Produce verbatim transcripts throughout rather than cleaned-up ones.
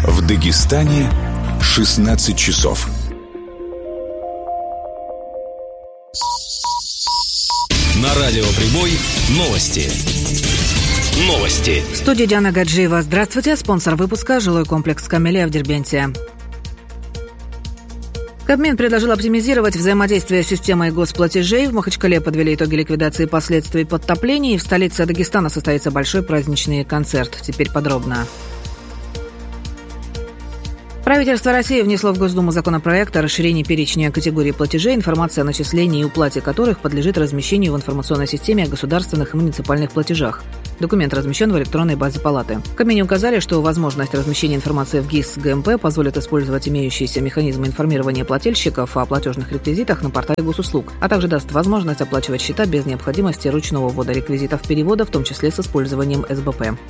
В Дагестане шестнадцать часов. На радио Прибой новости. Новости. В студии Диана Гаджиева. Здравствуйте. Спонсор выпуска — жилой комплекс «Камелия» в Дербенте. Кабмин предложил оптимизировать взаимодействие с системой госплатежей. В Махачкале подвели итоги ликвидации последствий подтопления. И в столице Дагестана состоится большой праздничный концерт. Теперь подробно. Правительство России внесло в Госдуму законопроект о расширении перечня категорий платежей, информация о начислении и уплате которых подлежит размещению в информационной системе о государственных и муниципальных платежах. Документ размещен в электронной базе Палаты. В Кабмине указали, что возможность размещения информации в ГИС ГМП позволит использовать имеющиеся механизмы информирования плательщиков о платежных реквизитах на портале госуслуг, а также даст возможность оплачивать счета без необходимости ручного ввода реквизитов перевода, в том числе с использованием эс бэ пэ.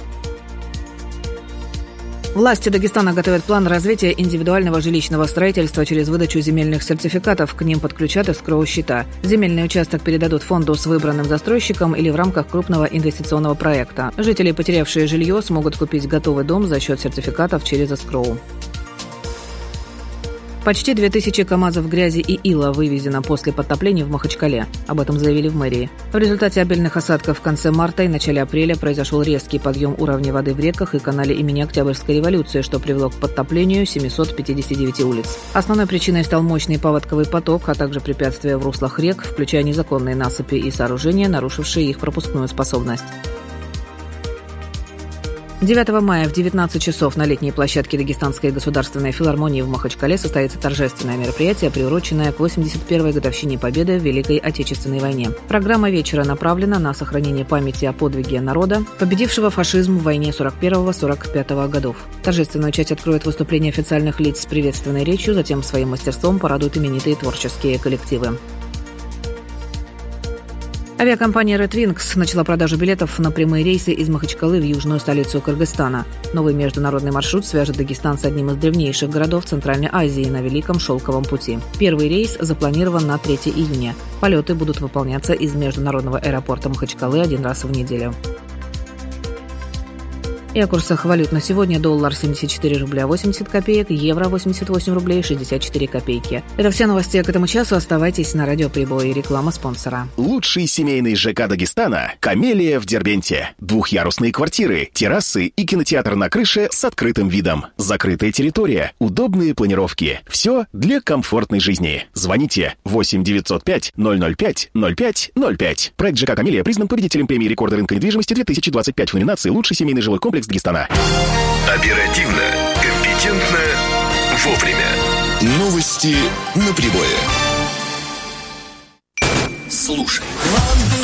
Власти Дагестана готовят план развития индивидуального жилищного строительства через выдачу земельных сертификатов. К ним подключат эскроу-счета. Земельный участок передадут фонду с выбранным застройщиком или в рамках крупного инвестиционного проекта. Жители, потерявшие жилье, смогут купить готовый дом за счет сертификатов через эскроу. Почти две тысячи КАМАЗов грязи и ила вывезено после подтопления в Махачкале. Об этом заявили в мэрии. В результате обильных осадков в конце марта и начале апреля произошел резкий подъем уровня воды в реках и канале имени Октябрьской революции, что привело к подтоплению семисот пятидесяти девяти улиц. Основной причиной стал мощный паводковый поток, а также препятствия в руслах рек, включая незаконные насыпи и сооружения, нарушившие их пропускную способность. девятого мая в девятнадцать часов на летней площадке Дагестанской государственной филармонии в Махачкале состоится торжественное мероприятие, приуроченное к восемьдесят первой годовщине Победы в Великой Отечественной войне. Программа вечера направлена на сохранение памяти о подвиге народа, победившего фашизм в войне сорок первого — сорок пятого годов. Торжественную часть откроет выступление официальных лиц с приветственной речью, затем своим мастерством порадуют именитые творческие коллективы. Авиакомпания Red Wings начала продажу билетов на прямые рейсы из Махачкалы в южную столицу Кыргызстана. Новый международный маршрут свяжет Дагестан с одним из древнейших городов Центральной Азии на Великом Шелковом пути. Первый рейс запланирован на третьего июня. Полеты будут выполняться из международного аэропорта Махачкалы один раз в неделю. И о курсах валют на сегодня: доллар семьдесят четыре рубля восемьдесят копеек, евро восемьдесят восемь рублей шестьдесят четыре копейки. Это все новости к этому часу. Оставайтесь на радио Прибой. Реклама спонсора. Лучший семейный ЖК Дагестана — «Камелия» в Дербенте. Двухъярусные квартиры, террасы и кинотеатр на крыше с открытым видом. Закрытая территория, удобные планировки. Все для комфортной жизни. Звоните восемь девятьсот пять ноль ноль пять ноль пять ноль пять. Проект ЖК «Камелия» признан победителем премии рекорда рынка недвижимости две тысячи двадцать пять в номинации «Лучший семейный жилой комплекс Дагестана». Оперативно, компетентно, вовремя. Новости на Прибое. Слушай.